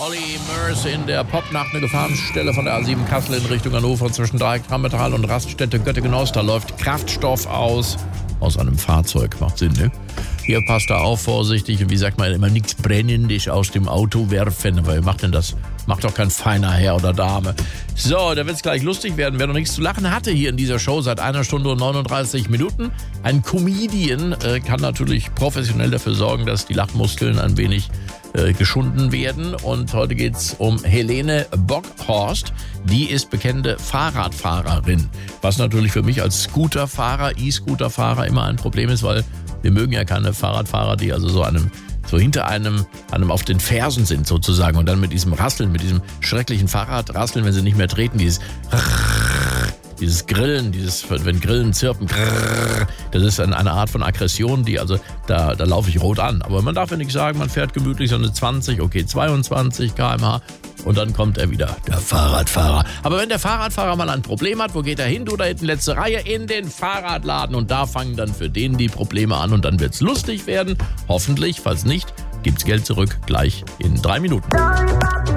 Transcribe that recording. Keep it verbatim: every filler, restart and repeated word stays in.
Olly Murs in der Popnacht, eine Gefahrenstelle von der A sieben Kassel in Richtung Hannover zwischen Dreieck-Rammetal und Raststätte Göttingen-Ost. Da läuft Kraftstoff aus. Aus einem Fahrzeug, macht Sinn, ne? Hier passt da auf, vorsichtig. Und wie sagt man immer, nichts Brennendes aus dem Auto werfen. Aber wer macht denn das? Macht doch kein feiner Herr oder Dame. So, da wird es gleich lustig werden. Wer noch nichts zu lachen hatte hier in dieser Show seit einer Stunde und neununddreißig Minuten. Ein Comedian äh, kann natürlich professionell dafür sorgen, dass die Lachmuskeln ein wenig äh, geschunden werden. Und heute geht's um Helene Bockhorst. Die ist bekannte Fahrradfahrerin. Was natürlich für mich als Scooterfahrer, E-Scooterfahrer immer ein Problem ist, weil wir mögen ja keine Fahrradfahrer, die also so einem so hinter einem, einem auf den Fersen sind sozusagen und dann mit diesem Rasseln, mit diesem schrecklichen Fahrradrasseln, wenn sie nicht mehr treten, dieses dieses Grillen, dieses, wenn Grillen zirpen, das ist eine Art von Aggression, die also, da, da laufe ich rot an. Aber man darf ja nicht sagen, man fährt gemütlich so eine zwanzig, okay, zweiundzwanzig Kilometer pro Stunde und dann kommt er wieder, der Fahrradfahrer. Aber wenn der Fahrradfahrer mal ein Problem hat, wo geht er hin? Du da hinten, letzte Reihe, in den Fahrradladen und da fangen dann für den die Probleme an und dann wird's lustig werden. Hoffentlich, falls nicht, gibt's Geld zurück, gleich in drei Minuten.